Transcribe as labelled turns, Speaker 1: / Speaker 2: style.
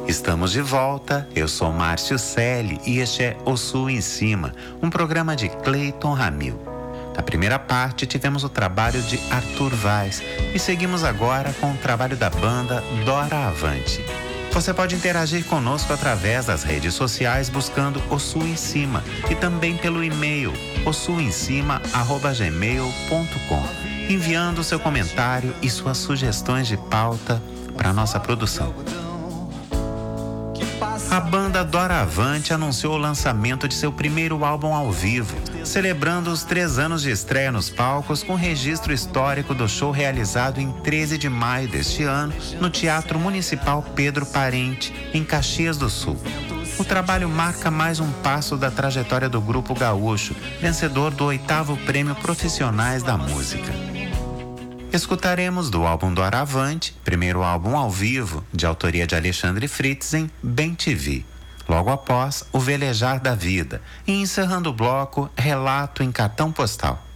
Speaker 1: Estamos de volta, eu sou Márcio Selle e este é O Sul em Cima, um programa de Cleiton Ramil. Na primeira parte tivemos o trabalho de Arthur Vaz e seguimos agora com o trabalho da banda Dora Avante. Você pode interagir conosco através das redes sociais buscando O Sul em Cima e também pelo e-mail osulemcima@gmail.com, enviando seu comentário e suas sugestões de pauta para nossa produção. A banda Dora Avante anunciou o lançamento de seu primeiro álbum ao vivo, celebrando os 3 anos de estreia nos palcos com registro histórico do show realizado em 13 de maio deste ano no Teatro Municipal Pedro Parente, em Caxias do Sul. O trabalho marca mais um passo da trajetória do grupo gaúcho, vencedor do 8º Prêmio Profissionais da Música. Escutaremos do álbum Dora Avante, primeiro álbum ao vivo, de autoria de Alexandre Fritzen, Bem Te Vi. Logo após, O Velejar da Vida. E encerrando o bloco, Relato em Cartão Postal.